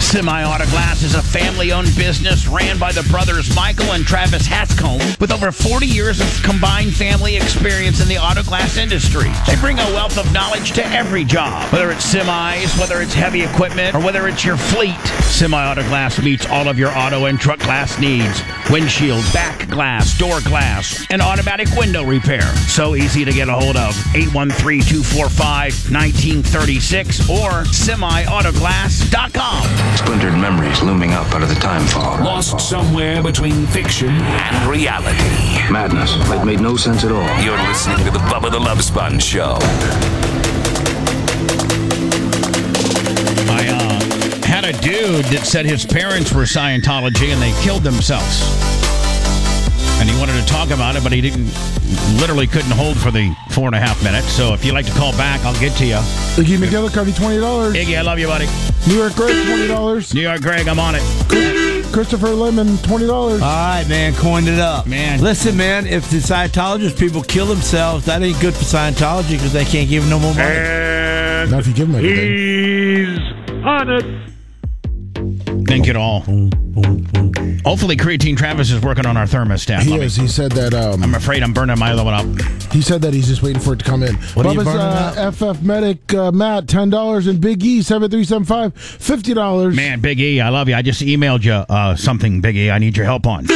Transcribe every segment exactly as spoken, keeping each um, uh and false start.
Semi-Auto Glass is a family-owned business ran by the brothers Michael and Travis Hatscomb with over forty years of combined family experience in the auto glass industry. They bring a wealth of knowledge to every job, whether it's semis, whether it's heavy equipment, or whether it's your fleet. Semi-Auto Glass meets all of your auto and truck glass needs. Windshields, back glass, door glass, and automatic window repair. So easy to get a hold of. eight one three, two four five, one nine three six or semi auto glass dot com. Splintered memories looming up out of the time fog. Lost somewhere between fiction and reality. Madness. It made no sense at all. You're listening to the Bubba the Love Sponge Show. I uh, had a dude that said his parents were Scientology and they killed themselves. And he wanted to talk about it, but he didn't, literally couldn't hold for the four and a half minutes. So if you'd like to call back, I'll get to you. Iggy McGillicuddy, twenty dollars. Iggy, I love you, buddy. New York Greg, twenty dollars. New York Greg, I'm on it. Christopher Lemon, twenty dollars. All right, man, coined it up. Man. Listen, man, if the Scientologist people kill themselves, that ain't good for Scientology because they can't give them no more money. And Not if you give them anything. he's on it. Thank you to all. Hopefully, Creatine Travis is working on our thermostat. He Let me- is. He said that. Um, I'm afraid I'm burning my other one up. he said that he's just waiting for it to come in. What are you Bubba's burning uh, up? F F Medic uh, Matt, ten dollars, and Big E seven three seven five, fifty dollars. Man, Big E, I love you. I just emailed you uh, something, Big E, I need your help on.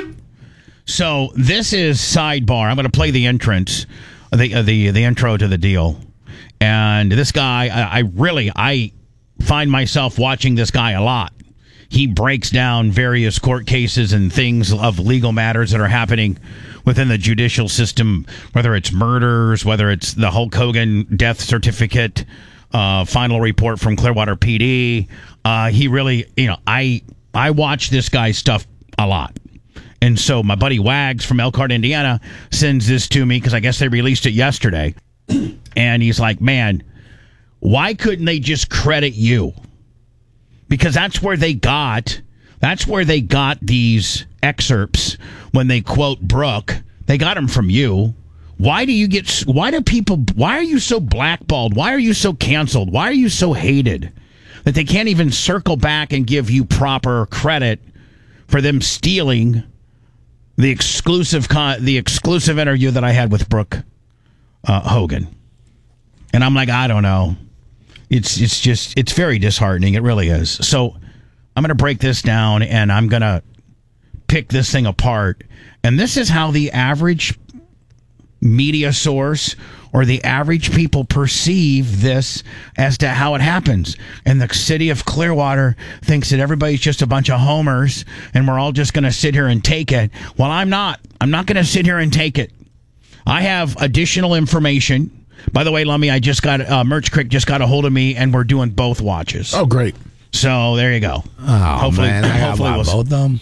So this is sidebar. I'm going to play the entrance, the uh, the the intro to the deal. And this guy, I, I really, I find myself watching this guy a lot. He breaks down various court cases and things of legal matters that are happening within the judicial system, whether it's murders, whether it's the Hulk Hogan death certificate, uh, final report from Clearwater P D. Uh, he really, you know, I I watch this guy's stuff a lot. And so my buddy Wags from Elkhart, Indiana, sends this to me because I guess they released it yesterday. And he's like, man, why couldn't they just credit you? Because that's where they got, that's where they got these excerpts when they quote Brooke. They got them from you. Why do you get, why do people, why are you so blackballed? Why are you so canceled? Why are you so hated that they can't even circle back and give you proper credit for them stealing the exclusive, con, the exclusive interview that I had with Brooke uh, Hogan? And I'm like, I don't know. It's it's just, it's very disheartening. It really is. So I'm going to break this down and I'm going to pick this thing apart. And this is how the average media source or the average people perceive this as to how it happens. And the city of Clearwater thinks that everybody's just a bunch of homers and we're all just going to sit here and take it. Well, I'm not. I'm not going to sit here and take it. I have additional information. By the way, Lummy, I just got, uh, Merch Crick just got a hold of me, and we're doing both watches. Oh, great. So, there you go. Oh, hopefully, man, I hopefully got we'll, both of them.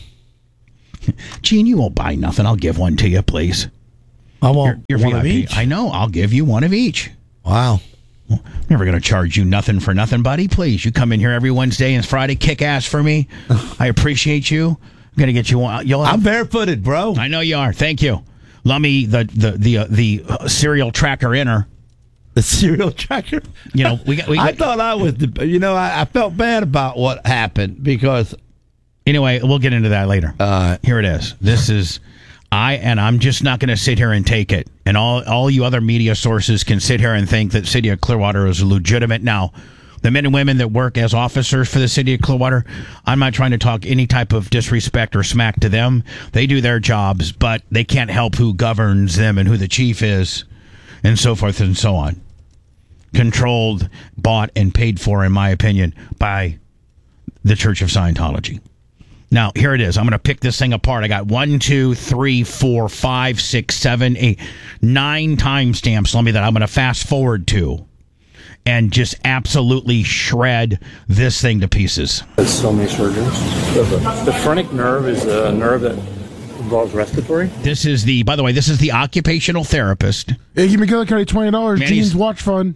Gene, you won't buy nothing. I'll give one to you, please. I want You're, you're one of V I P. each. I know. I'll give you one of each. Wow. I'm never going to charge you nothing for nothing, buddy. Please, you come in here every Wednesday and Friday, kick ass for me. I appreciate you. I'm going to get you one. You'll have, I'm barefooted, bro. I know you are. Thank you. Lummy, the the the uh, the uh, serial tracker inner. The serial tracker. You know, we got. We got I thought I was the. You know, I, I felt bad about what happened because. Anyway, we'll get into that later. Uh, here it is. This is I, and I'm just not going to sit here and take it. And all all you other media sources can sit here and think that City of Clearwater is legitimate. Now, the men and women that work as officers for the City of Clearwater, I'm not trying to talk any type of disrespect or smack to them. They do their jobs, but they can't help who governs them and who the chief is, and so forth and so on. Controlled, bought, and paid for, in my opinion, by the Church of Scientology. Now, here it is. I'm going to pick this thing apart. I got one, two, three, four, five, six, seven, eight, nine timestamps. Let me that I'm going to fast forward to and just absolutely shred this thing to pieces. There's so many surgeons. The phrenic nerve is a nerve that involves respiratory. This is the, by the way, this is the occupational therapist. Iggy McGillicuddy, twenty dollars. Man, Gene's he's- Watch Fund.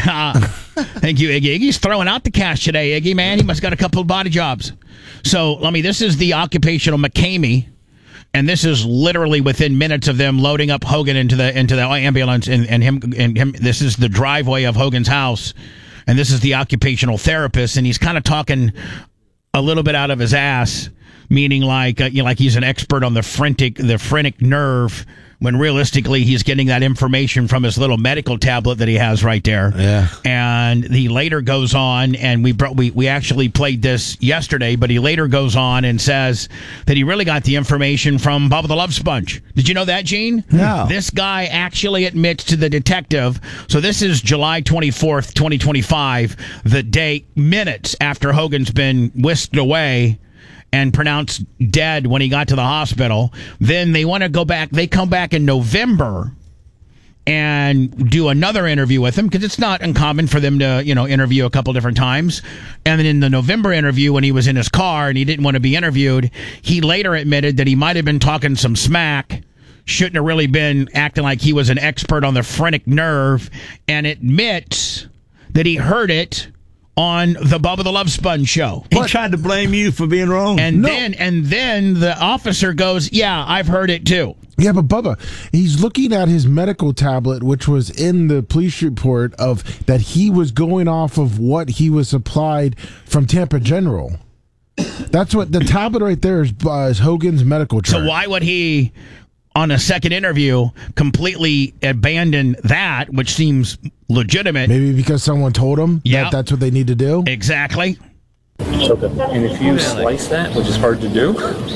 Thank you, Iggy. Iggy's throwing out the cash today, Iggy, man. He must got a couple of body jobs. So, let me, this is the occupational McCamey, and this is literally within minutes of them loading up Hogan into the into the ambulance, and, and him and him. This is the driveway of Hogan's house, and this is the occupational therapist, and he's kind of talking a little bit out of his ass, meaning like uh, you know, like he's an expert on the phrenic the phrenic nerve, when realistically he's getting that information from his little medical tablet that he has right there. Yeah. And he later goes on, and we brought, we we actually played this yesterday, but he later goes on and says that he really got the information from Bubba the Love Sponge. Did you know that, Gene? No. This guy actually admits to the detective. So this is July twenty-fourth, twenty twenty-five, the date minutes after Hogan's been whisked away and pronounced dead when he got to the hospital. Then they want to go back. They come back in November and do another interview with him, because it's not uncommon for them to, you know, interview a couple different times. And then in the November interview, when he was in his car and he didn't want to be interviewed, he later admitted that he might have been talking some smack, shouldn't have really been acting like he was an expert on the phrenic nerve, and admits that he heard it on the Bubba the Love Sponge show. He tried to blame you for being wrong. And No. then and then the officer goes, yeah, I've heard it too. Yeah, but Bubba, he's looking at his medical tablet, which was in the police report of that he was going off of what he was supplied from Tampa General. That's what the tablet right there is, uh, is Hogan's medical chart. So why would he, on a second interview, completely abandon that, which seems legitimate? Maybe because someone told him Yeah. that that's what they need to do. Exactly. Okay. And if you slice that, which is hard to do,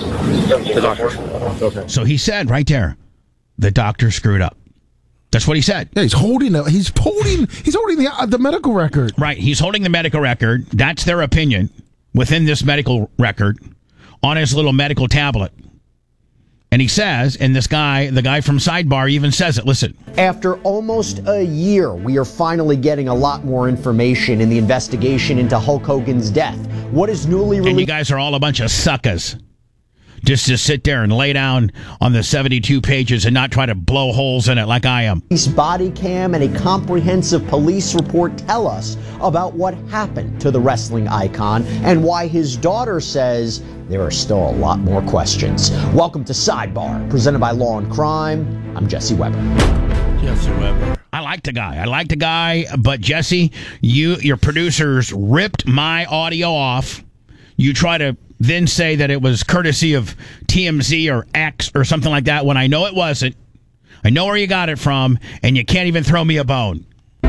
the doctor. Okay. So he said right there, the doctor screwed up. That's what he said. Yeah, he's holding it. He's holding. He's holding the uh, the medical record. Right. He's holding the medical record. That's their opinion within this medical record on his little medical tablet. And he says, and this guy, the guy from Sidebar even says it, listen. After almost a year, we are finally getting a lot more information in the investigation into Hulk Hogan's death. What is newly And you released? guys are all a bunch of suckers. Just to sit there and lay down on the seventy-two pages and not try to blow holes in it like I am. Body cam and a comprehensive police report tell us about what happened to the wrestling icon and why his daughter says there are still a lot more questions. Welcome to Sidebar, presented by Law and Crime. I'm Jesse Weber. Jesse Weber. I like the guy. I like the guy, but Jesse, you, your producers ripped my audio off. You try to then say that it was courtesy of T M Z or X or something like that when I know it wasn't. I know where you got it from, and you can't even throw me a bone.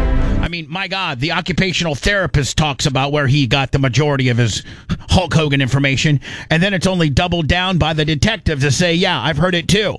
I mean, my God, the occupational therapist talks about where he got the majority of his Hulk Hogan information, and then it's only doubled down by the detective to say, yeah, I've heard it too.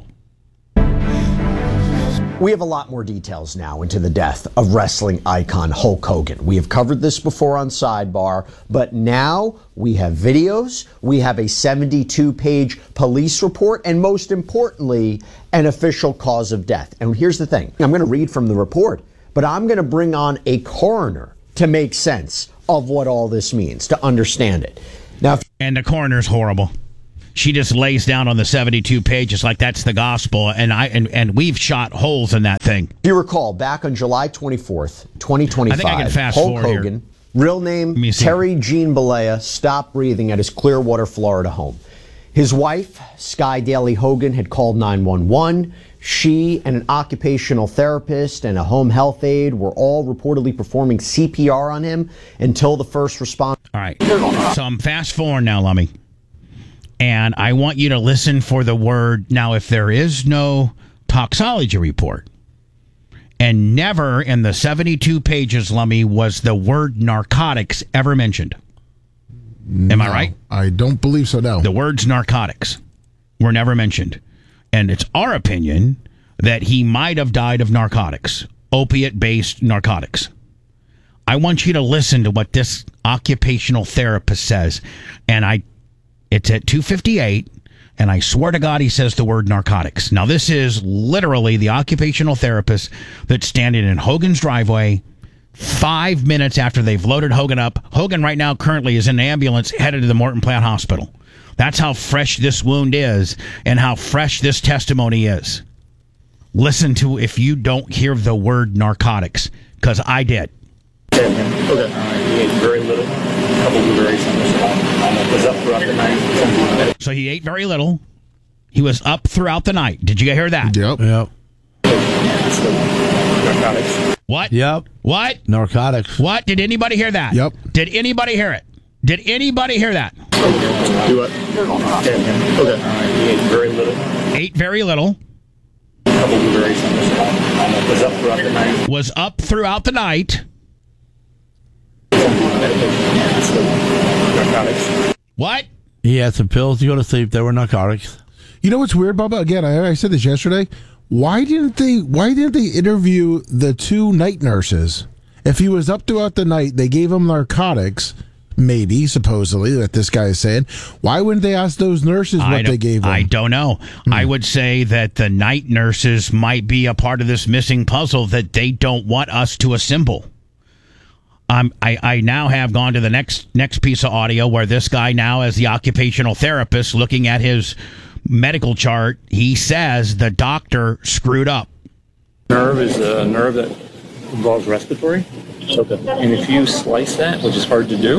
We have a lot more details now into the death of wrestling icon Hulk Hogan. We have covered this before on Sidebar, but now we have videos, we have a seventy-two page police report, and most importantly, an official cause of death. And here's the thing. I'm going to read from the report, but I'm going to bring on a coroner to make sense of what all this means, to understand it. Now, if And the coroner's horrible. She just lays down on the seventy-two pages like that's the gospel, and I and, and we've shot holes in that thing. If you recall, back on July twenty-fourth, twenty twenty-five, I think I can fast Hulk forward here. Hogan, real name me see. Terry Jean Balea, stopped breathing at his Clearwater, Florida home. His wife, Sky Daly Hogan, had called nine one one. She and an occupational therapist and a home health aide were all reportedly performing C P R on him until the first responder. All right. So I'm fast forward now, Lummy. And I want you to listen for the word. Now, if there is no toxology report, and never in the seventy-two pages, Lummy, was the word narcotics ever mentioned. Am I right? I don't believe so. No. The words narcotics were never mentioned. And it's our opinion that he might have died of narcotics, opiate-based narcotics. I want you to listen to what this occupational therapist says. And I, it's at two fifty-eight, and I swear to God he says the word narcotics. Now, this is literally the occupational therapist that's standing in Hogan's driveway five minutes after they've loaded Hogan up. Hogan right now currently is in an ambulance headed to the Morton Plant Hospital. That's how fresh this wound is and how fresh this testimony is. Listen to if you don't hear the word narcotics, because I did. Okay. Uh, he ate very little. A couple of blueberries on this one. Was up throughout the night. So he ate very little. He was up throughout the night. Did you hear that? Yep. Yep. Narcotics. What? Yep. What? Narcotics. What? Did anybody hear that? Yep. Did anybody hear it? Did anybody hear that? Do what? Okay. Uh, he ate very little. Ate very little. A couple blueberries on this one. Uh, was up throughout the night. Was up throughout the night. Narcotics. What? He had some pills to go to sleep. They were narcotics. You know what's weird, Bubba? Again, I, I said this yesterday. Why didn't they? Why didn't they interview the two night nurses? If he was up throughout the night, they gave him narcotics. Maybe, supposedly, that this guy is saying. Why wouldn't they ask those nurses what they gave him? I don't know. Hmm. I would say that the night nurses might be a part of this missing puzzle that they don't want us to assemble. Um, I, I now have gone to the next next piece of audio where this guy now, as the occupational therapist, looking at his medical chart, he says the doctor screwed up. Nerve is a nerve that involves respiratory. Okay. And if you slice that, which is hard to do,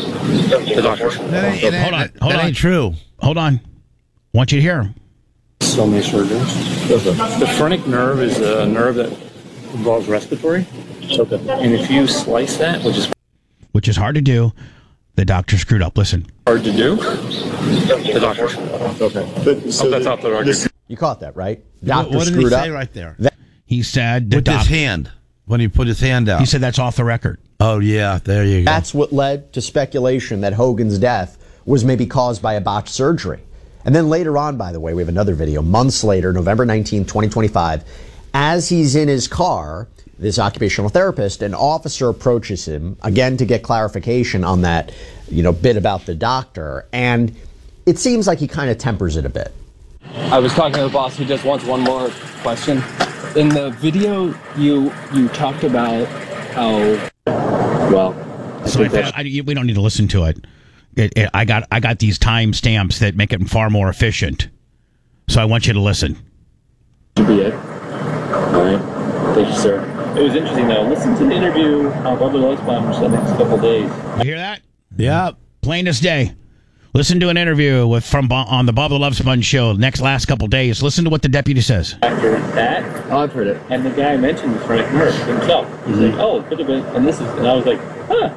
the doctor. That ain't, it ain't, hold on, hold that on. ain't true. Hold on. I want you to hear him. So many surgeons. The phrenic nerve is a nerve that involves respiratory. Okay. And if you slice that, which is which is hard to do, the doctor screwed up. Listen. Hard to do. The doctor. Okay. But, so oh, that's off the record. You caught that, right? Doctor What, what did screwed he up. say right there? That- He said the With doc- his hand. When he put his hand out. He said that's off the record. Oh, yeah. There you go. That's what led to speculation that Hogan's death was maybe caused by a botched surgery. And then later on, by the way, we have another video. Months later, November nineteenth, twenty twenty-five, as he's in his car, this occupational therapist, an officer approaches him, again, to get clarification on that, you know, bit about the doctor. And it seems like he kind of tempers it a bit. I was talking to the boss. He just wants one more question. In the video, you you talked about how, well... So I found, I, we don't need to listen to it. It, it. I got I got these time stamps that make it far more efficient. So I want you to listen. Should be it. All right. Thank you, sir. It was interesting, though. Listen to the interview on Bubba Love's Bunch the next couple of days. You hear that? Yeah. Plain as day. Listen to an interview with from on the Bob the Love Sponge show next last couple days. Listen to what the deputy says. After that, Oh, I've heard it. and the guy mentioned the phrenic nerve himself. He's Mm-hmm. like, "Oh, it could have been," and this is, and I was like, "Huh,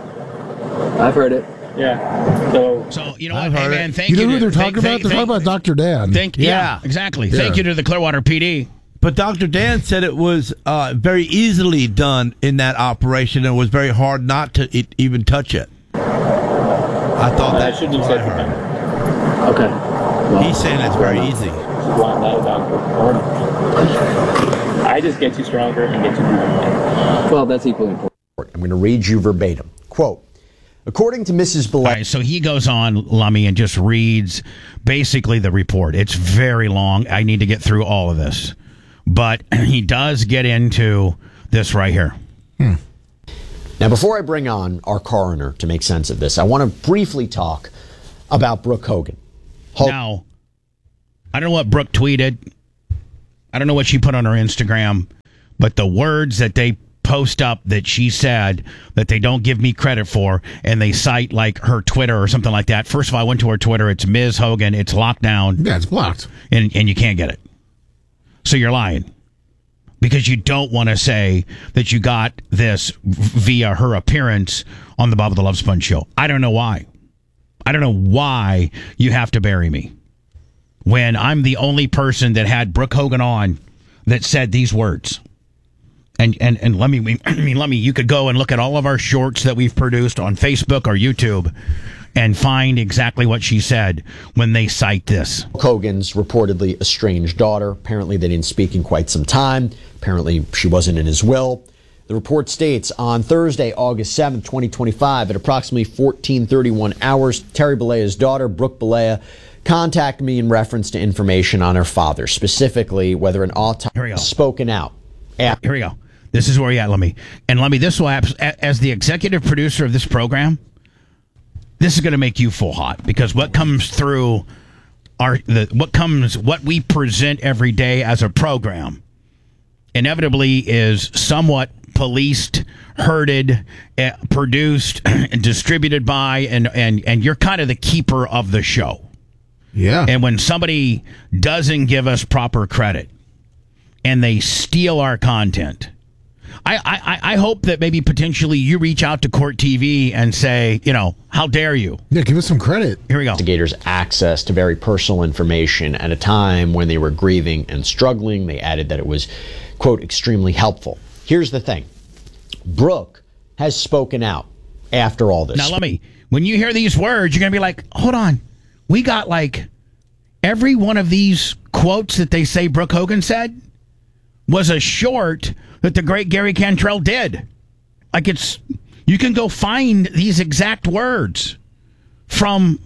I've heard it. yeah." So, So you know I've what, hey heard man, it. thank You you. know who to- they're thank- talking about? thank- They're talking thank- about Doctor Dan. Thank, yeah. Yeah. exactly. Yeah. Thank you to the Clearwater P D. But Doctor Dan said it was uh, very easily done in that operation and it was very hard not to it, even touch it. I thought I that. shouldn't have said that. Okay. He's saying it's very easy. Well, no, doctor. I just get you stronger and get you moving. Well, that's equally important. I'm going to read you verbatim. Quote, according to Missus All Belay, right, so he goes on, Lummy, and just reads basically the report. It's very long. I need to get through all of this. But he does get into this right here. Now, before I bring on our coroner to make sense of this, I want to briefly talk about Brooke Hogan. Ho- Now, I don't know what Brooke tweeted. I don't know what she put on her Instagram. But the words that they post up that she said that they don't give me credit for, and they cite like her Twitter or something like that. First of all, I went to her Twitter. It's Miz Hogan. It's locked down. Yeah, it's blocked. And, and you can't get it. So you're lying. Because you don't want to say that you got this via her appearance on the Bob the Love Sponge show. I don't know why. I don't know why you have to bury me when I'm the only person that had Brooke Hogan on that said these words. And and and let me I mean let me you could go and look at all of our shorts that we've produced on Facebook or YouTube and find exactly what she said when they cite this. Hogan's reportedly estranged daughter. Apparently, they didn't speak in quite some time. Apparently, she wasn't in his will. The report states, on Thursday, August seventh, twenty twenty-five, at approximately fourteen thirty-one hours, Terry Bollea's daughter, Brooke Bollea, contacted me in reference to information on her father, specifically whether an autopsy was spoken out. Here we go. This is where you're at, Lemmy. And Lemmy, this will, as the executive producer of this program, this is going to make you full hot because what comes through our the what comes what we present every day as a program inevitably is somewhat policed, herded, uh, produced, and distributed by, and and and you're kind of the keeper of the show. Yeah. And when somebody doesn't give us proper credit and they steal our content, I, I, I hope that maybe potentially you reach out to Court T V and say, you know, how dare you? Yeah, give us some credit. Here we go. Investigators access to very personal information at a time when they were grieving and struggling. They added that it was, quote, extremely helpful. Here's the thing. Brooke has spoken out after all this. Now, let me, when you hear these words, you're going to be like, hold on. We got like every one of these quotes that they say Brooke Hogan said was a short that the great Gary Cantrell did. Like it's, you can go find these exact words from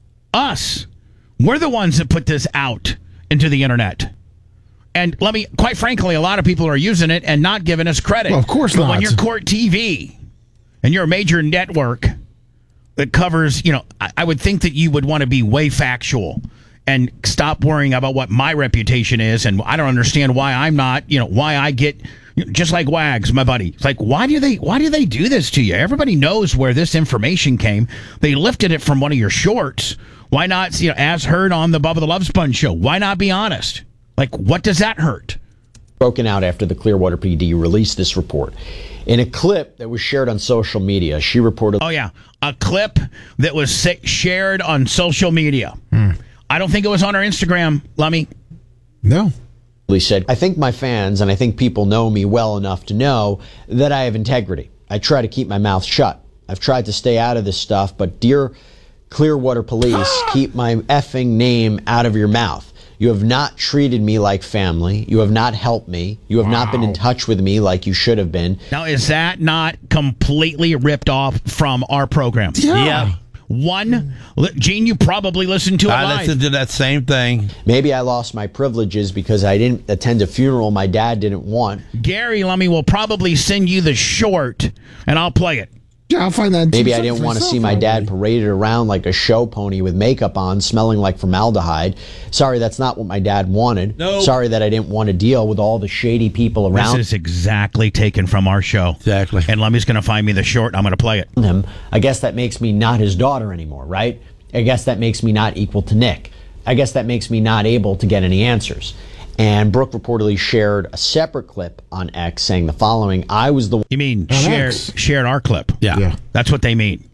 us. We're the ones that put this out into the internet. And let me, quite frankly, a lot of people are using it and not giving us credit. Well, of course but not. When you're Court T V and you're a major network that covers, you know, I, I would think that you would want to be way factual and stop worrying about what my reputation is. And I don't understand why I'm not, you know, why I get, just like Wags, my buddy. It's like, why do they, why do they do this to you? Everybody knows where this information came. They lifted it from one of your shorts. Why not, you know, as heard on the Bubba the Love Sponge show? Why not be honest? Like, what does that hurt? Broken out after the Clearwater P D released this report. In a clip that was shared on social media, she reported... Oh, yeah. A clip that was sa- shared on social media. Hmm. I don't think it was on our Instagram, Lummy. No. He said, I think my fans and I think people know me well enough to know that I have integrity. I try to keep my mouth shut. I've tried to stay out of this stuff, but dear Clearwater Police, keep my effing name out of your mouth. You have not treated me like family. You have not helped me. You have wow. not been in touch with me like you should have been. Now, is that not completely ripped off from our program? Yeah. yeah. One, Gene, you probably listened to it I live. listened to that same thing. Maybe I lost my privileges because I didn't attend a funeral my dad didn't want. Gary Lummy will probably send you the short, and I'll play it. Yeah, I'll find that. Maybe I didn't want to see my dad paraded around like a show pony with makeup on, smelling like formaldehyde. Sorry, that's not what my dad wanted. Nope. Sorry that I didn't want to deal with all the shady people around. This is exactly taken from our show. Exactly. And Lummy's going to find me the short. I'm going to play it. Him. I guess that makes me not his daughter anymore, right? I guess that makes me not equal to Nick. I guess that makes me not able to get any answers. And Brooke reportedly shared a separate clip on X saying the following: I was the You mean On shared, X. shared our clip? Yeah. Yeah. That's what they mean.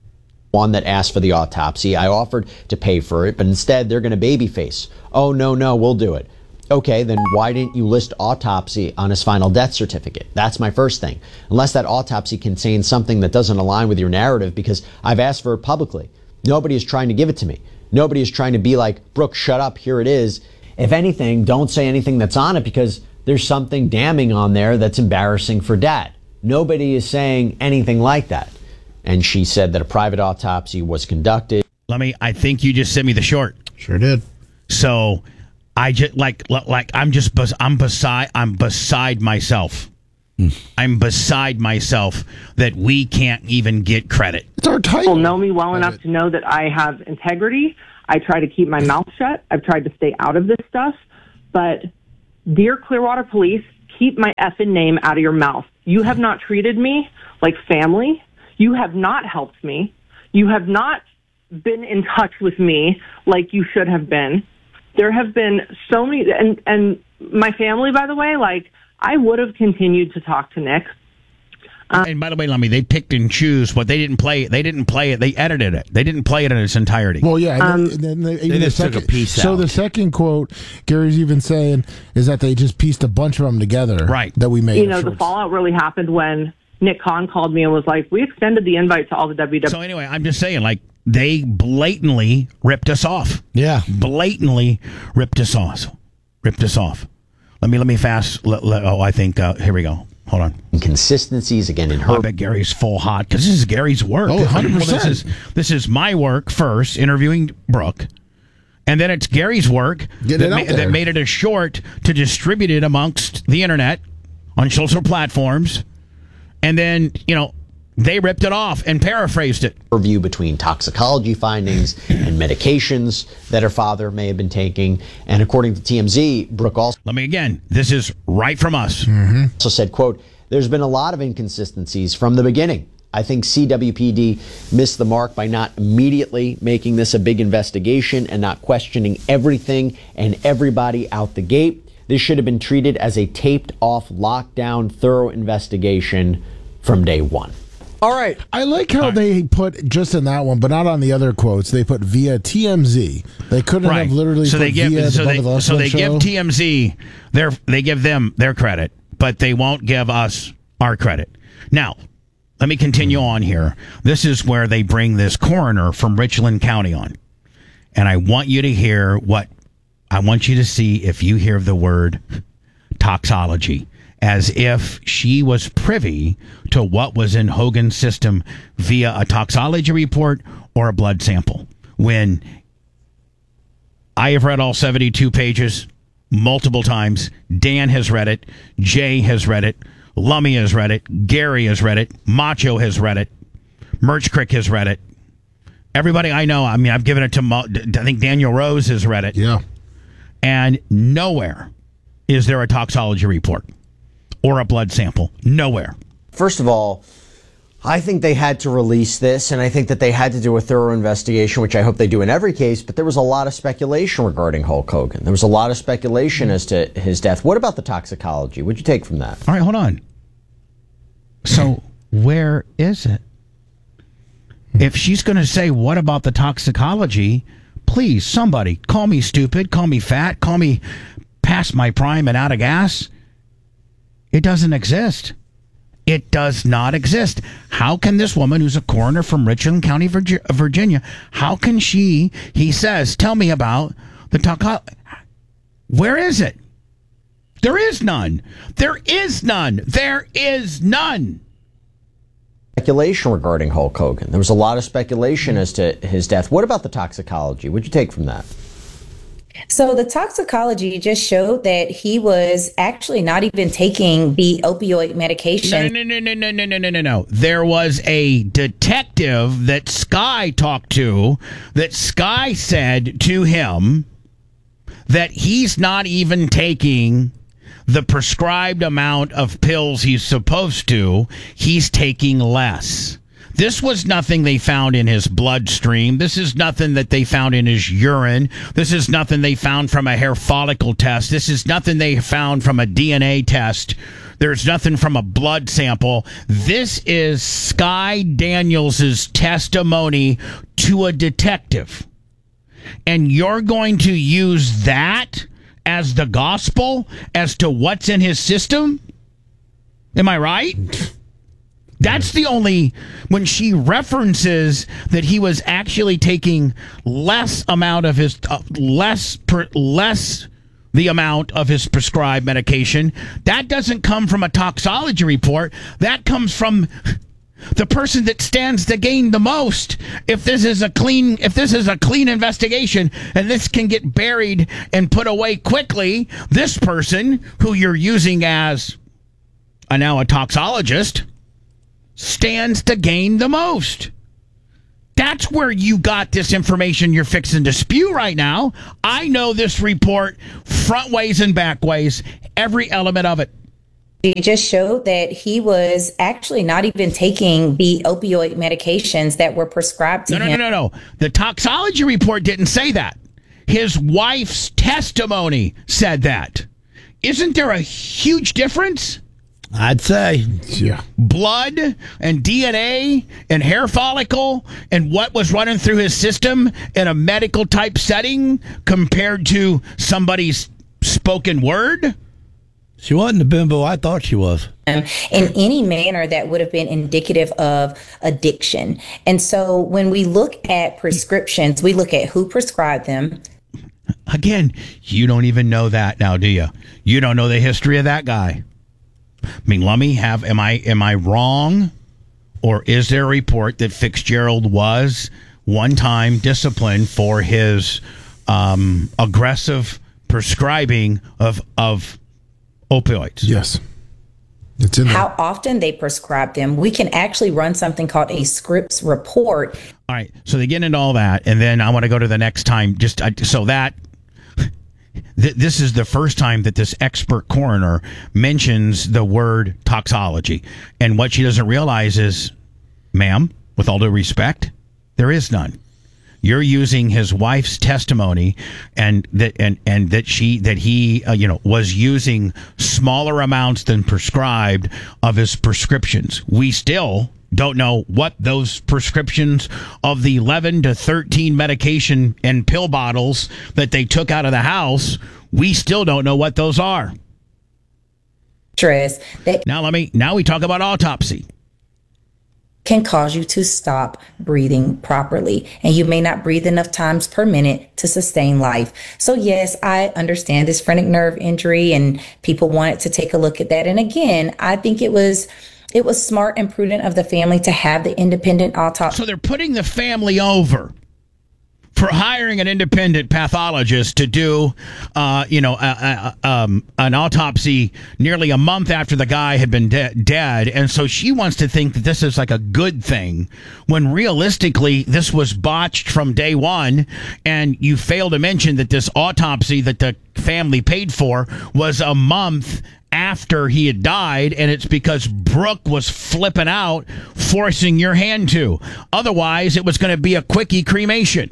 one that asked for the autopsy. I offered to pay for it, but instead they're going to babyface. Oh, no, no, we'll do it. Okay, then why didn't you list autopsy on his final death certificate? That's my first thing. Unless that autopsy contains something that doesn't align with your narrative, because I've asked for it publicly. Nobody is trying to give it to me. Nobody is trying to be like, Brooke, shut up, here it is. If anything, don't say anything that's on it because there's something damning on there that's embarrassing for Dad. Nobody is saying anything like that. And she said that a private autopsy was conducted. Let me, I think you just sent me the short. Sure did. So I just like, like I'm just, bes- I'm beside, I'm beside myself. Mm. I'm beside myself that we can't even get credit. It's our title. People know me well enough to know that I have integrity. I try to keep my mouth shut. I've tried to stay out of this stuff. But, dear Clearwater Police, keep my effing name out of your mouth. You have not treated me like family. You have not helped me. You have not been in touch with me like you should have been. There have been so many, and, and my family, by the way, like, I would have continued to talk to Nick. Um, and by the way, Lummy, they picked and choose what they didn't play. They didn't play it. They edited it. They didn't play it in its entirety. Well, yeah. And Um, then, and then they, even They the just took second, a piece So out. the second quote Gary's even saying is that they just pieced a bunch of them together. Right. That we made. You know, the fallout really happened when Nick Khan called me and was like, we extended the invite to all the W W E. So anyway, I'm just saying, like, they blatantly ripped us off. Yeah. Blatantly ripped us off. Ripped us off. Let me, let me fast. Let, let, oh, I think, uh, here we go. Hold on. Inconsistencies again in her. I bet Gary's full hot because this is Gary's work. Oh, one hundred percent. Well, this is this is my work first, interviewing Brooke, and then it's Gary's work Get that, it out ma- there. that made it a short to distribute it amongst the internet on social platforms, and then you know they ripped it off and paraphrased it. Review between toxicology findings and medications that her father may have been taking. And according to T M Z, Brooke also Let me again. This is right from us. also said, quote, there's been a lot of inconsistencies from the beginning. I think C W P D missed the mark by not immediately making this a big investigation and not questioning everything and everybody out the gate. This should have been treated as a taped-off, lockdown, thorough investigation from day one. All right. I like how they put just in that one, but not on the other quotes. They put via T M Z. They couldn't Right. have literally so put they give via so the they, Bubba the Love so they show. give T M Z their they give them their credit, but they won't give us our credit. Now, let me continue on here. This is where they bring this coroner from Richland County on. And I want you to hear what I want you to see if you hear the word toxology, as if she was privy to what was in Hogan's system via a toxology report or a blood sample. When I have read all seventy-two pages multiple times, Dan has read it, Jay has read it, Lummy has read it, Gary has read it, Macho has read it, Merch Crick has read it. Everybody I know, I mean, I've given it to, I think Daniel Rose has read it. Yeah. And nowhere is there a toxology report or a blood sample. Nowhere. First of all, I think they had to release this, and I think that they had to do a thorough investigation, which I hope they do in every case, but there was a lot of speculation regarding Hulk Hogan. There was a lot of speculation as to his death. What about the toxicology? What'd you take from that? All right, hold on. So where is it? If she's going to say, what about the toxicology, please, somebody, call me stupid, call me fat, call me past my prime and out of gas. It doesn't exist. It does not exist. How can this woman, who's a coroner from Richland County, Virginia, how can she, he says, tell me about the toxicology? Where is it? There is none. There is none. There is none. Speculation regarding Hulk Hogan. There was a lot of speculation as to his death. What about the toxicology? What'd you take from that? So the toxicology just showed that he was actually not even taking the opioid medication. No, no, no, no, no, no, no, no, no. There was a detective that Sky talked to that Sky said to him that he's not even taking the prescribed amount of pills he's supposed to. He's taking less. This was nothing they found in his bloodstream. This is nothing that they found in his urine. This is nothing they found from a hair follicle test. This is nothing they found from a D N A test. There's nothing from a blood sample. This is Sky Daniels' testimony to a detective. And you're going to use that as the gospel as to what's in his system? Am I right? That's the only, when she references that he was actually taking less amount of his, uh, less, per, less the amount of his prescribed medication, that doesn't come from a toxology report. That comes from the person that stands to gain the most. If this is a clean, if this is a clean investigation and this can get buried and put away quickly, this person who you're using as a, now a toxologist stands to gain the most. That's where you got this information you're fixing to spew right now. I know this report front ways and back ways, every element of it. It just showed that he was actually not even taking the opioid medications that were prescribed to no, him. No, no, no, no. The toxology report didn't say that. His wife's testimony said that. Isn't there a huge difference? I'd say. Yeah. Blood and D N A and hair follicle and what was running through his system in a medical type setting compared to somebody's spoken word? She wasn't a bimbo. I thought she was. In any manner that would have been indicative of addiction. And so when we look at prescriptions, we look at who prescribed them. Again, you don't even know that now, do you? You don't know the history of that guy. I mean, let me have, am I, am I wrong? Or is there a report that Fitzgerald was one time disciplined for his um, aggressive prescribing of, of opioids? Yes. It's in there. How often they prescribe them. We can actually run something called a Scripps report. All right. So they get into all that. And then I want to go to the next time. Just uh, so that th- this is the first time that this expert coroner mentions the word toxology. And what she doesn't realize is, ma'am, with all due respect, there is none. You're using his wife's testimony, and that and and that she that he uh, you know was using smaller amounts than prescribed of his prescriptions. We still don't know what those prescriptions of the eleven to thirteen medication and pill bottles that they took out of the house. We still don't know what those are. Stress that now let me now we talk about autopsy. Can cause you to stop breathing properly, and you may not breathe enough times per minute to sustain life. So yes, I understand this phrenic nerve injury, and people wanted to take a look at that. And again, I think it was it was smart and prudent of the family to have the independent autopsy. So they're putting the family over for hiring an independent pathologist to do, uh, you know, uh, uh, um, an autopsy nearly a month after the guy had been de- dead. And so she wants to think that this is like a good thing, when realistically this was botched from day one. And you fail to mention that this autopsy that the family paid for was a month after he had died, and it's because Brooke was flipping out, forcing your hand to. Otherwise, it was going to be a quickie cremation.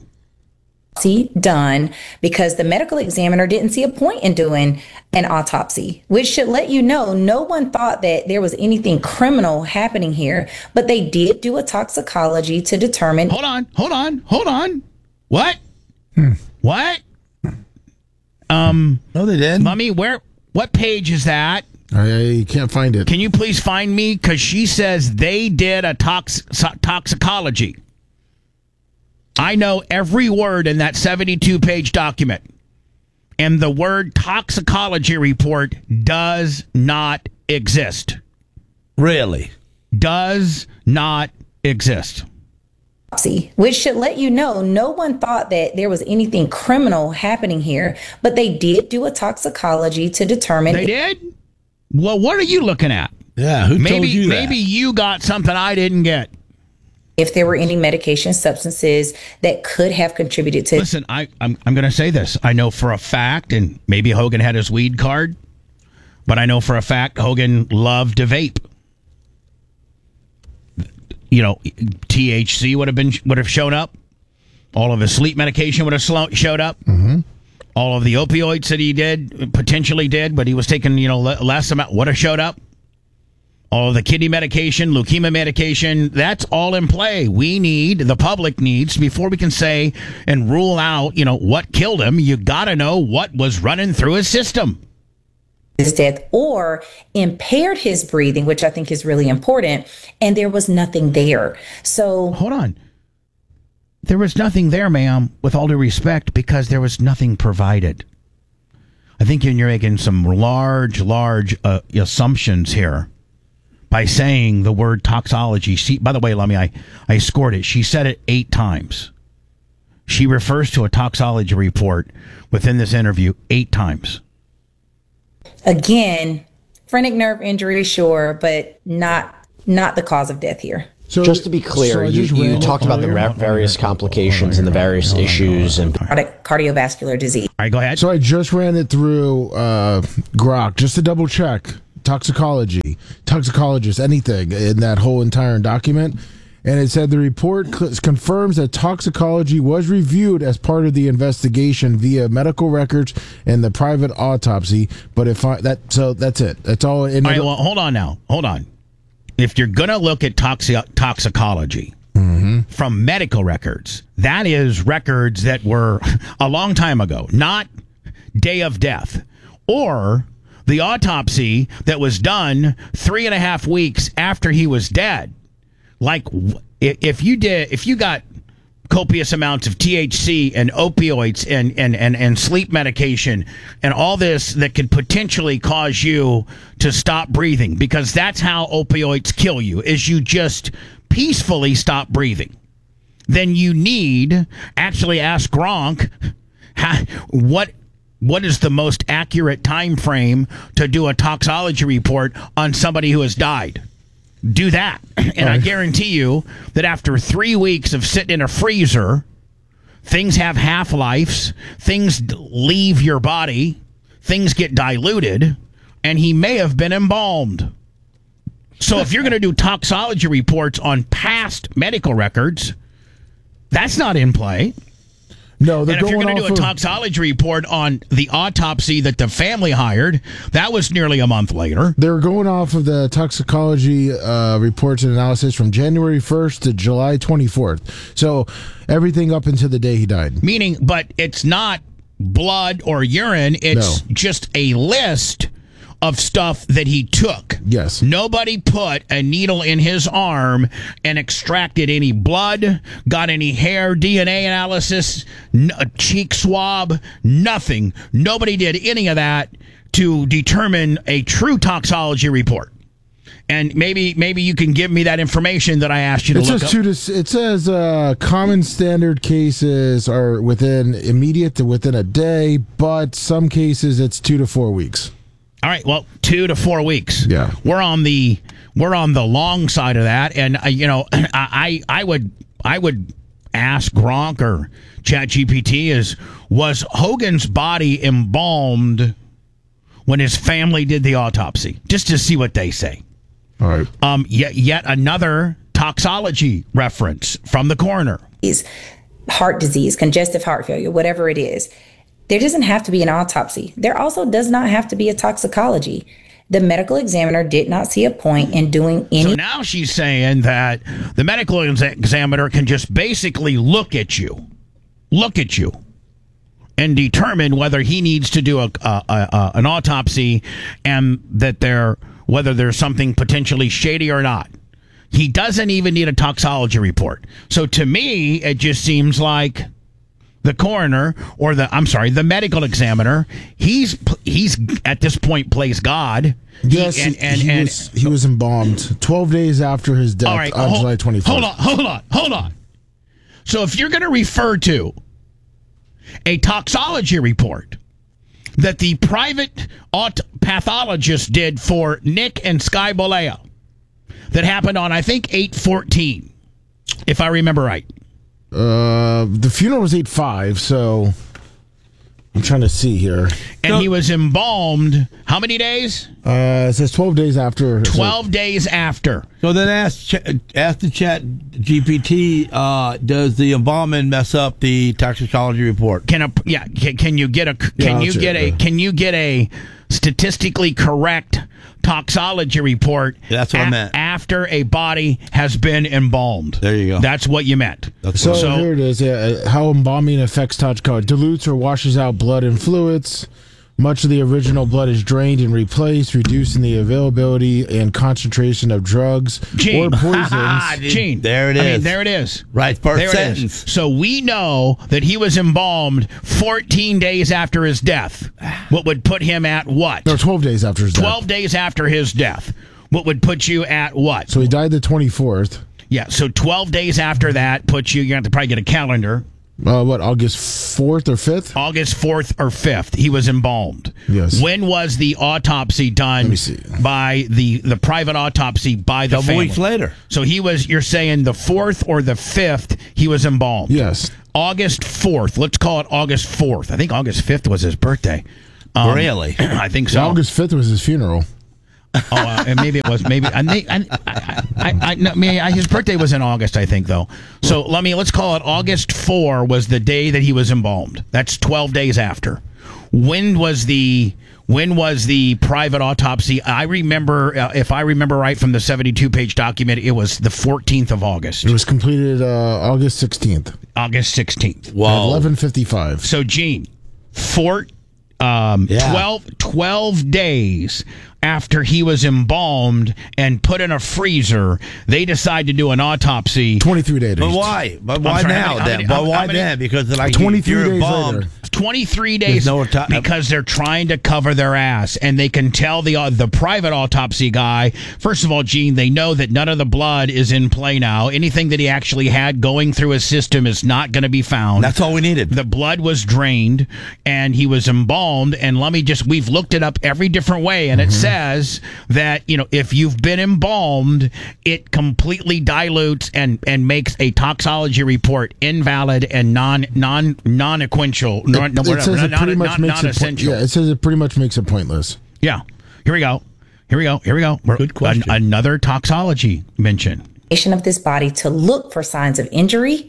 Done because the medical examiner didn't see a point in doing an autopsy, which should let you know no one thought that there was anything criminal happening here, but they did do a toxicology to determine. Hold on, hold on, hold on. What? Hmm. What? Um. No, they didn't. Mummy, where? What page is that? I can't find it. Can you please find me? Because she says they did a tox toxicology. I know every word in that seventy-two page document. And the word toxicology report does not exist. Really? Does not exist. Which should let you know no one thought that there was anything criminal happening here, but they did do a toxicology to determine. They did? Well, what are you looking at? Yeah, who maybe, told you that? Maybe you got something I didn't get. If there were any medication substances that could have contributed to. Listen, I, I'm, I'm going to say this. I know for a fact, and maybe Hogan had his weed card, but I know for a fact Hogan loved to vape. You know, T H C would have been would have shown up. All of his sleep medication would have slo- showed up. Mm-hmm. All of the opioids that he did, potentially did, but he was taking, you know, less amount, would have showed up. All of the kidney medication, leukemia medication, that's all in play. We need, the public needs, before we can say and rule out, you know, what killed him, you got to know what was running through his system. His death or impaired his breathing, which I think is really important, and there was nothing there. So hold on. There was nothing there, ma'am, with all due respect, because there was nothing provided. I think you're making some large, large uh, assumptions here by saying the word toxology. She, by the way, let me, I, I scored it. She said it eight times. She refers to a toxology report within this interview eight times. Again, phrenic nerve injury, sure, but not not the cause of death here. So, just to be clear, so you, you talked about the ra- various complications and the various issues and cardiovascular disease. All right, go ahead. So I just ran it through uh, Grok just to double check toxicology, toxicologist, anything in that whole entire document. And it said the report cl- confirms that toxicology was reviewed as part of the investigation via medical records and the private autopsy. But if I, that, so that's it. That's all. In all right, well, hold on now. Hold on. If you're going to look at toxi- toxicology mm-hmm. from medical records, that is records that were a long time ago, not day of death, or the autopsy that was done three and a half weeks after he was dead. Like if you did, if you got copious amounts of T H C and opioids and, and, and, and sleep medication and all this that could potentially cause you to stop breathing, because that's how opioids kill you, is you just peacefully stop breathing. Then you need, actually ask Gronk, how, what what is the most accurate time frame to do a toxology report on somebody who has died? Do that. And I guarantee you that after three weeks of sitting in a freezer, things have half-lives, things leave your body, things get diluted, and he may have been embalmed. So if you're going to do toxology reports on past medical records, that's not in play. No, they're and if you're going going to do a off of- toxology report on the autopsy that the family hired, that was nearly a month later. They're going off of the toxicology uh, reports and analysis from January first to July twenty-fourth. So everything up until the day he died. Meaning, but it's not blood or urine. It's No. just a list of stuff that he took. Yes. Nobody put a needle in his arm and extracted any blood, got any hair D N A analysis, n- a cheek swab, nothing. Nobody did any of that to determine a true toxology report. And maybe maybe you can give me that information that I asked you to It look says up. two to, it says uh, common standard cases are within immediate to within a day, but some cases it's two to four weeks. All right, well, two to four weeks. Yeah. we're on the we're on the long side of that, and uh, you know, I I would I would ask Gronk or ChatGPT is was Hogan's body embalmed when his family did the autopsy, just to see what they say. All right. Um, yet yet another toxology reference from the coroner. Is heart disease, congestive heart failure, whatever it is. There doesn't have to be an autopsy. There also does not have to be a toxicology. The medical examiner did not see a point in doing any. So now she's saying that the medical ex- examiner can just basically look at you, look at you, and determine whether he needs to do a, a, a, a an autopsy, and that there whether there's something potentially shady or not. He doesn't even need a toxology report. So to me, it just seems like the coroner or the I'm sorry, the medical examiner, he's he's at this point plays God. Yes, he, and, he, and, he and, was he was embalmed twelve days after his death all right, on hold, July twenty-fourth. hold on, hold on, hold on. So if you're going to refer to a toxology report that the private aut- pathologist did for Nick and Sky Bolea that happened on I think eight fourteen, if I remember right. Uh, the funeral was eight five, so I'm trying to see here. And he was embalmed how many days? Uh, it says twelve days after. twelve days after. So then ask Ch- ask the Chat G P T. Uh, does the embalming mess up the toxicology report? Can a yeah? Can, can you get a can Yeah, you I'll get check, a yeah. can you get a statistically correct toxology report? That's what I meant. After a body has been embalmed. There you go. That's what you meant. So, here it is. Yeah, uh, how embalming affects toxicology. Dilutes or washes out blood and fluids. Much of the original blood is drained and replaced, reducing the availability and concentration of drugs Gene. or poisons. Gene. There it I mean, is. there it is. Right, first There it sentence. is. So we know that he was embalmed fourteen days after his death. What would put him at what? No, twelve days after his death. twelve days after his death. What would put you at what? So he died the twenty-fourth. Yeah, so twelve days after that puts you, you have to probably get a calendar. Uh, what, August fourth or fifth? August fourth or fifth, he was embalmed. Yes. When was the autopsy done Let me see. by the, the private autopsy by the Couple family? weeks later. So he was, you're saying the fourth or the fifth, he was embalmed? Yes. August fourth. Let's call it August fourth. I think August fifth was his birthday. Um, Really? I think so. August fifth was his funeral. Oh, uh, and maybe it was maybe I, I, I, I, I, no, maybe I, his birthday was in August, I think, though. So let me let's call it August fourth was the day that he was embalmed. That's twelve days after. When was the when was the private autopsy? I remember, uh, if I remember right from the seventy-two page document, it was the fourteenth of August. It was completed uh, August sixteenth. August sixteenth. At eleven fifty-five. So, Gene, four, um, Yeah. twelve, twelve days after he was embalmed and put in a freezer, they decide to do an autopsy. twenty-three days. But why? But why sorry, now how many- how then? many- But how- why how many- then? Because like twenty-three you're days embalmed. later. twenty-three days There's no auto- because they're trying to cover their ass, and they can tell the uh, the private autopsy guy. First of all, Gene, they know that none of the blood is in play now. Anything that he actually had going through his system is not going to be found. That's all we needed. The blood was drained, and he was embalmed. And let me just, we've looked it up every different way, and it says that, you know, if you've been embalmed, it completely dilutes and, and makes a toxology report invalid and non non non equential, non, It, it whatever, says it non, pretty non, much non, makes it. Po- non-essential. yeah, it says it pretty much makes it pointless. Yeah. Here we go. Here we go. Here we go. We're- Good question. An, another toxology mention. Of this body to look for signs of injury,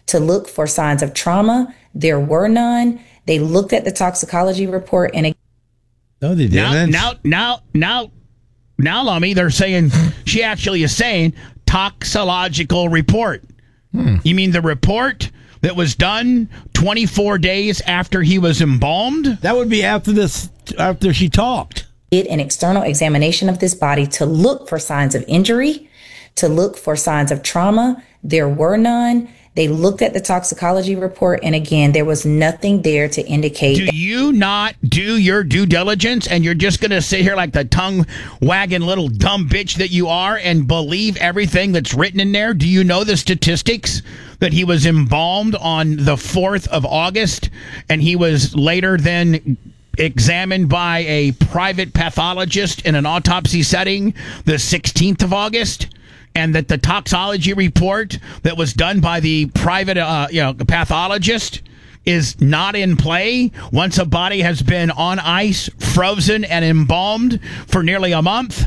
to look for signs of trauma. There were none. They looked at the toxicology report and no, they now, didn't. now, now, now, now, Lummy, they're saying she actually is saying toxicological report. Hmm. You mean the report that was done twenty-four days after he was embalmed? That would be after this, after she talked. Did an external examination of this body to look for signs of injury, to look for signs of trauma. There were none. They looked at the toxicology report, and again, there was nothing there to indicate. Do you not do your due diligence, and you're just going to sit here like the tongue-wagging little dumb bitch that you are and believe everything that's written in there? Do you know the statistics that he was embalmed on the fourth of August, and he was later then examined by a private pathologist in an autopsy setting the sixteenth of August? And that the toxicology report that was done by the private, uh, you know, pathologist is not in play once a body has been on ice, frozen, and embalmed for nearly a month?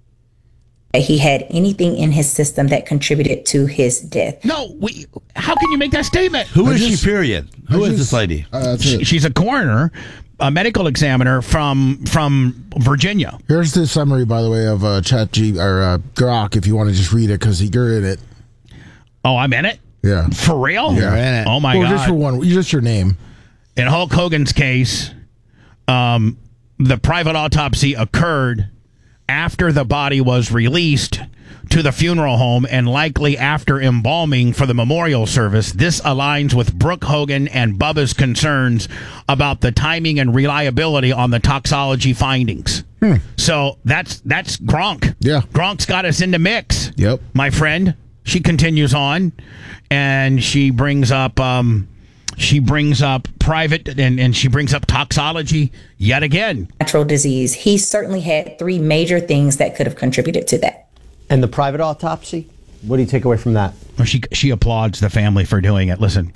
He had anything in his system that contributed to his death. No, we. How can you make that statement? Who I is just- she, period? Who I is just- this lady? Uh, that's She, it. she's a coroner, a medical examiner from from Virginia. Here's the summary, by the way, of uh, Chat G or uh, Grok. If you want to just read it, because you're in it. Oh, I'm in it? Yeah. For real? You're in it. Oh, my well, God. just for one, just your name. In Hulk Hogan's case, um, the private autopsy occurred after the body was released to the funeral home and likely after embalming for the memorial service. This aligns with Brooke Hogan and Bubba's concerns about the timing and reliability on the toxicology findings. Hmm. So that's that's Gronk. Yeah. Gronk's got us in the mix. Yep. My friend. She continues on, and she brings up um, she brings up private and, and she brings up toxicology yet again. Natural disease. He certainly had three major things that could have contributed to that. And the private autopsy? What do you take away from that? Well, she she applauds the family for doing it. Listen.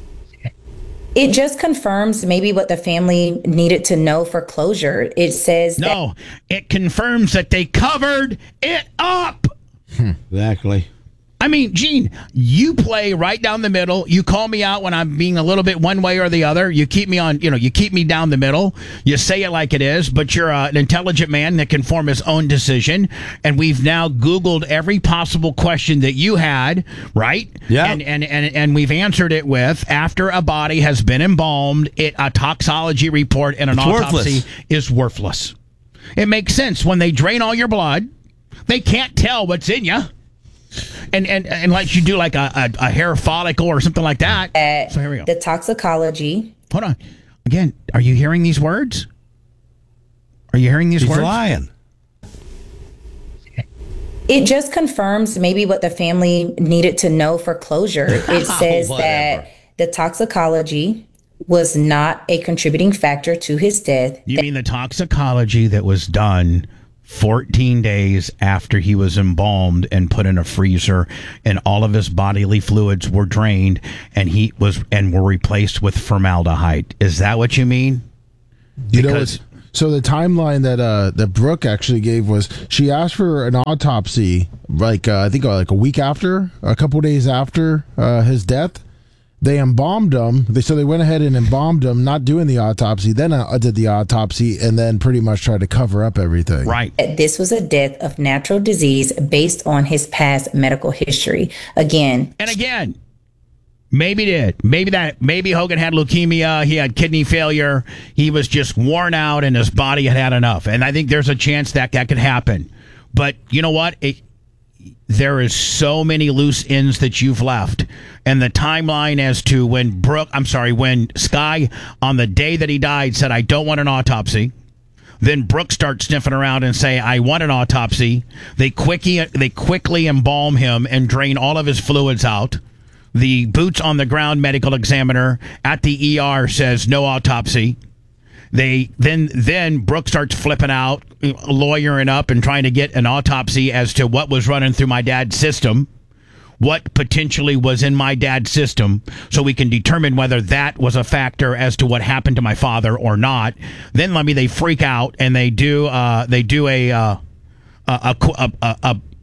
It just confirms maybe what the family needed to know for closure. It says No, it confirms that they covered it up. Exactly. I mean, Gene, you play right down the middle. You call me out when I'm being a little bit one way or the other. You keep me on, you know, you keep me down the middle. You say it like it is, but you're uh, an intelligent man that can form his own decision. And we've now Googled every possible question that you had, right? Yeah. And and and, and we've answered it with, after a body has been embalmed, it a toxicology report and an It's autopsy worthless. is worthless. It makes sense. When they drain all your blood, they can't tell what's in you. And, and and like you do like a, a, a hair follicle or something like that. that So here we go. the toxicology. Hold on. Again, are you hearing these words? Are you hearing these She's words? lying. It just confirms maybe what the family needed to know for closure. It says that the toxicology was not a contributing factor to his death. You mean the toxicology that was done fourteen days after he was embalmed and put in a freezer, and all of his bodily fluids were drained, and he was and were replaced with formaldehyde. Is that what you mean? You know, Because- it's, so the timeline that uh, that Brooke actually gave was she asked for an autopsy, like uh, I think uh, like a week after, a couple days after uh, his death. They embalmed him. They so they went ahead and embalmed him, not doing the autopsy. Then uh, did the autopsy, and then pretty much tried to cover up everything. Right. This was a death of natural disease based on his past medical history. Again, And again, maybe did. Maybe that. Maybe Hogan had leukemia. He had kidney failure. He was just worn out, and his body had had enough. And I think there's a chance that that could happen. But you know what? It, there is so many loose ends that you've left, and the timeline as to when Brooke, I'm sorry, when Sky on the day that he died said, "I don't want an autopsy." Then Brooke starts sniffing around and say, "I want an autopsy." They quickly they quickly embalm him and drain all of his fluids out. The boots on the ground medical examiner at the E R says no autopsy. They then then Brooke starts flipping out, lawyering up and trying to get an autopsy as to what was running through my dad's system, what potentially was in my dad's system, so we can determine whether that was a factor as to what happened to my father or not. Then let me they freak out and they do uh, they do a, uh, a, a, a, a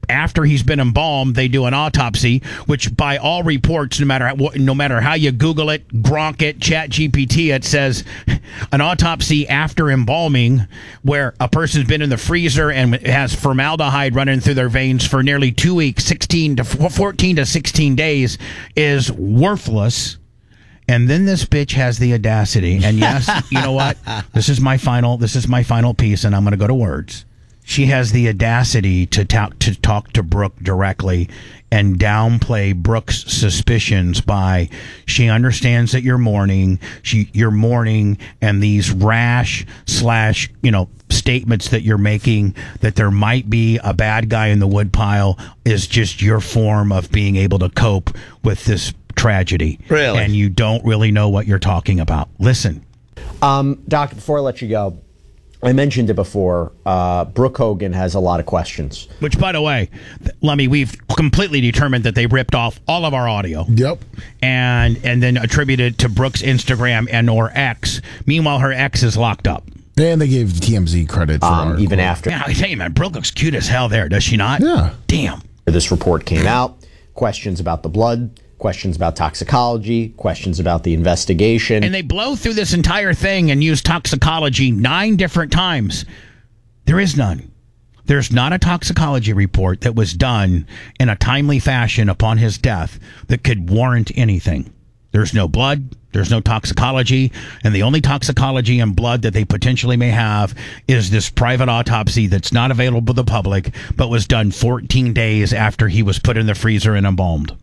after he's been embalmed, they do an autopsy, which by all reports, no matter what, no matter how you Google it, Gronk it, Chat G P T, it says an autopsy after embalming, where a person's been in the freezer and has formaldehyde running through their veins for nearly two weeks, sixteen to fourteen to sixteen days, is worthless. And then this bitch has the audacity. And yes, you know what? This is my final. This is my final piece, and I'm going to go to words. She has the audacity to talk to talk to Brooke directly and downplay Brooke's suspicions by she understands that you're mourning, she you're mourning, and these rash slash you know statements that you're making that there might be a bad guy in the woodpile is just your form of being able to cope with this tragedy. Really? And you don't really know what you're talking about. Listen. Um, Doctor, before I let you go, I mentioned it before. Uh, Brooke Hogan has a lot of questions. Which, by the way, Lummy, we've completely determined that they ripped off all of our audio. Yep. And and then attributed to Brooke's Instagram and or X. Meanwhile, her ex is locked up. And they gave T M Z credit for Um, our even quote. after Yeah, I tell you, man, Brooke looks cute as hell there, does she not? Yeah. Damn. this report came out. Questions about the blood, questions about toxicology, questions about the investigation. And they blow through this entire thing and use toxicology nine different times. There is none. There's not a toxicology report that was done in a timely fashion upon his death that could warrant anything. There's no blood. There's no toxicology. And the only toxicology and blood that they potentially may have is this private autopsy that's not available to the public, but was done fourteen days after he was put in the freezer and embalmed.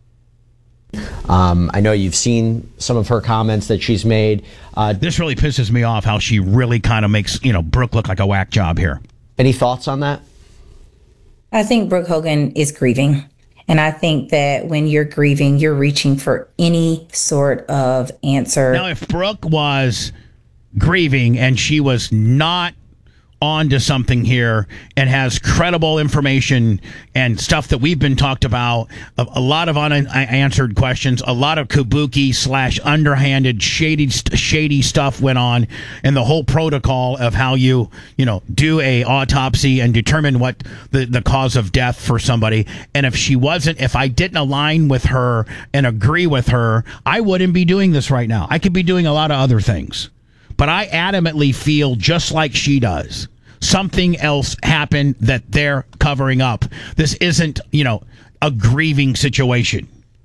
Um, I know you've seen some of her comments that she's made. Uh, this really pisses me off how she really kind of makes, you know, Brooke look like a whack job here. Any thoughts on that? I think Brooke Hogan is grieving. And I think that when you're grieving, you're reaching for any sort of answer. Now, if Brooke was grieving and she was not on to something here and has credible information and stuff that we've been talked about, a, a lot of unanswered questions, a lot of kabuki slash underhanded shady shady stuff went on, and the whole protocol of how you you know do a autopsy and determine what the the cause of death for somebody. And if she wasn't, if I didn't align with her and agree with her, I wouldn't be doing this right now. I could be doing a lot of other things. But I adamantly feel just like she does. Something else happened that they're covering up. This isn't, you know, a grieving situation.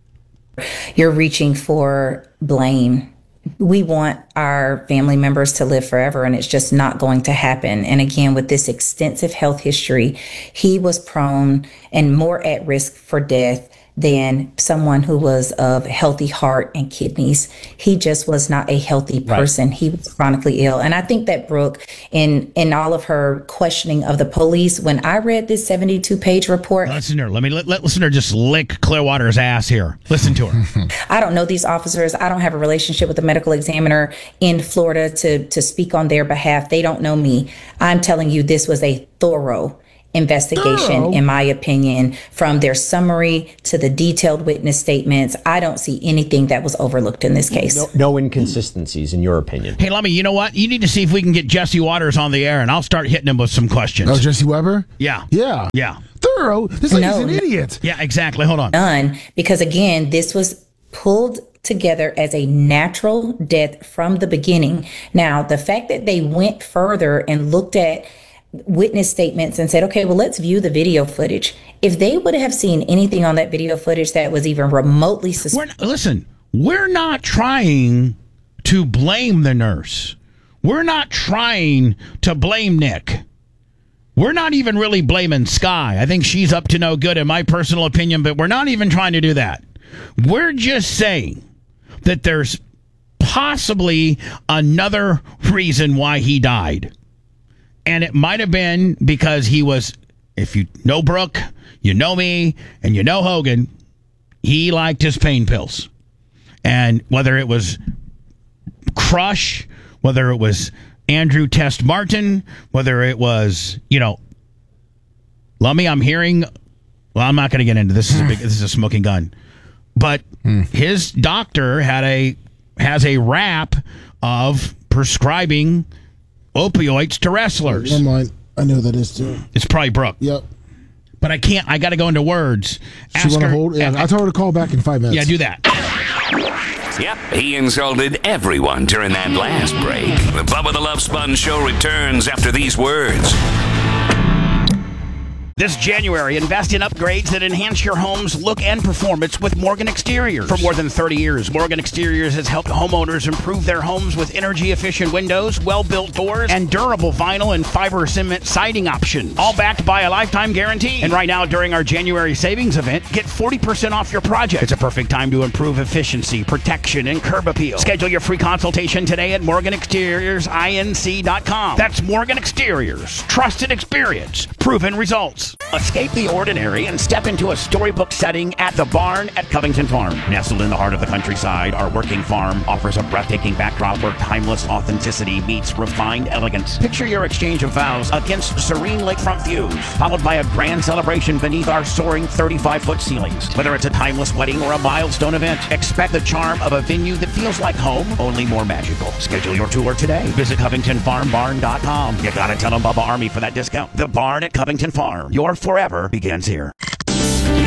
You're reaching for blame. We want our family members to live forever, and it's just not going to happen. And again, with this extensive health history, he was prone and more at risk for death than someone who was of healthy heart and kidneys. He just was not a healthy person. Right. He was chronically ill. And I think that Brooke, in in all of her questioning of the police, when I read this seventy-two page report... Listen to her. Let me let, let listener just lick Clearwater's ass here. Listen to her. I don't know these officers. I don't have a relationship with the medical examiner in Florida to, to speak on their behalf. They don't know me. I'm telling you, this was a thorough investigation, oh. in my opinion, from their summary to the detailed witness statements. I don't see anything that was overlooked in this case. No, no inconsistencies, in your opinion. Hey, Lummy, you know what? You need to see if we can get Jesse Waters on the air, and I'll start hitting him with some questions. Oh, Jesse Weber? Yeah. Yeah. Yeah. Thorough. This lady's no, an idiot. Yeah, exactly. Hold on. Done. Because, again, this was pulled together as a natural death from the beginning. Now, the fact that they went further and looked at witness statements and said, okay, well, let's view the video footage. If they would have seen anything on that video footage that was even remotely suspicious. Listen, we're not trying to blame the nurse. We're not trying to blame Nick. We're not even really blaming Sky. I think she's up to no good in my personal opinion, but we're not even trying to do that. We're just saying that there's possibly another reason why he died. And it might have been because he was, if you know Brooke, you know me, and you know Hogan, he liked his pain pills. And whether it was Crush, whether it was Andrew Test Martin, whether it was, you know, Lummy, I'm hearing, well, I'm not going to get into this. This is a big, this is a smoking gun. But mm. his doctor had a has a rap of prescribing opioids to wrestlers. Never mind. I know that is too. It's probably Brooke. Yep. but I can't. I got to go into words. She want to hold? Yeah, I told her to call back in five minutes. Yeah, do that. Yep, he insulted everyone during that last break. The Bubba the Love Sponge Show returns after these words. This January, invest in upgrades that enhance your home's look and performance with Morgan Exteriors. For more than thirty years, Morgan Exteriors has helped homeowners improve their homes with energy-efficient windows, well-built doors, and durable vinyl and fiber cement siding options. All backed by a lifetime guarantee. And right now, during our January savings event, get forty percent off your project. It's a perfect time to improve efficiency, protection, and curb appeal. Schedule your free consultation today at Morgan Exteriors Inc dot com. That's Morgan Exteriors. Trusted experience. Proven results. Escape the ordinary and step into a storybook setting at the Barn at Covington Farm. Nestled in the heart of the countryside, our working farm offers a breathtaking backdrop where timeless authenticity meets refined elegance. Picture your exchange of vows against serene lakefront views, followed by a grand celebration beneath our soaring thirty-five foot ceilings. Whether it's a timeless wedding or a milestone event, expect the charm of a venue that feels like home, only more magical. Schedule your tour today. Visit Covington Farm Barn dot com. You gotta tell them Bubba Army for that discount. The Barn at Covington Farm. Your forever begins here.